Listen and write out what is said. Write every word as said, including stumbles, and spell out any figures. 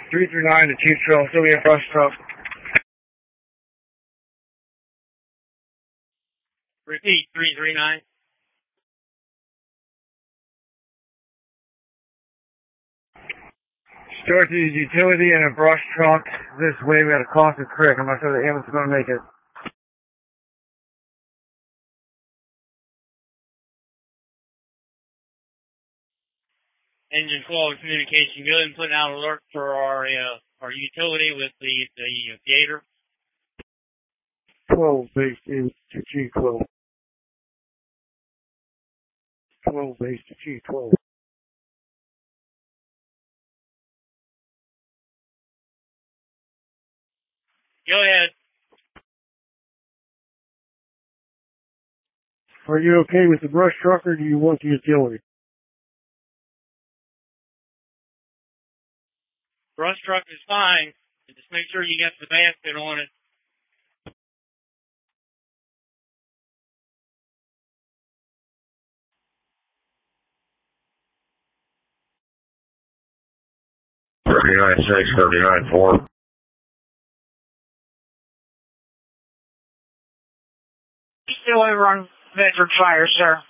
three three nine to Chief Trail, still be a brush truck. Repeat, three three nine. Start to the utility and a brush truck this way. We got a Costed Creek. I'm not sure the ambulance is going to make it. Engine flow and communication good, and putting out an alert for our uh, our utility with the the Gator. twelve base to G twelve. twelve base to G twelve. Go ahead. Are you okay with the brush truck, or do you want the utility? Brush truck is fine. Just make sure you got the basket on it. thirty-nine six, thirty-nine four. Still over on Bedford Fire, sir.